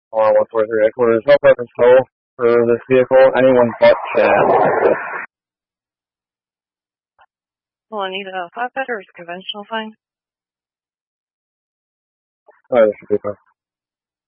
143 headquarters. No purpose tow for this vehicle. Anyone but Chad. Well, I need a flatbed or is conventional fine? This should be fine.